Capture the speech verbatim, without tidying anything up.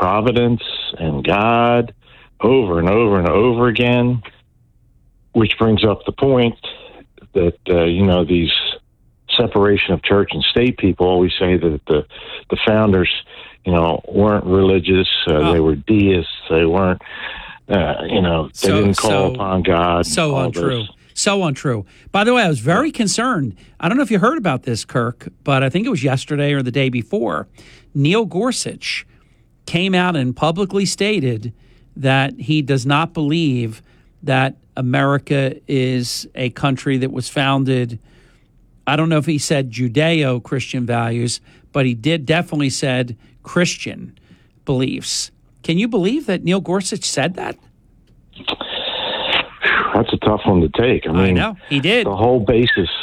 providence and God over and over and over again, which brings up the point that, uh, you know, these separation of church and state people always say that the, the founders, you know, weren't religious. Uh, oh. They were deists. They weren't, uh, you know, they so, didn't call so, upon God. So untrue. This. So untrue. By the way, I was very concerned. I don't know if you heard about this, Kirk, but I think it was yesterday or the day before. Neil Gorsuch came out and publicly stated that he does not believe that America is a country that was founded, I don't know if he said Judeo-Christian values, but he did definitely said Christian beliefs. Can you believe that Neil Gorsuch said that? That's a tough one to take. I mean, I know. He did. The whole basis